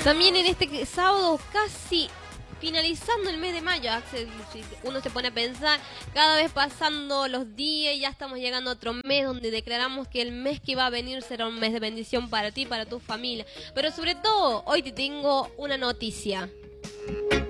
También en este sábado casi finalizando el mes de mayo, Axel, si uno se pone a pensar, cada vez pasando los días, ya estamos llegando a otro mes donde declaramos que el mes que va a venir será un mes de bendición para ti, para tu familia. Pero sobre todo, hoy te tengo una noticia.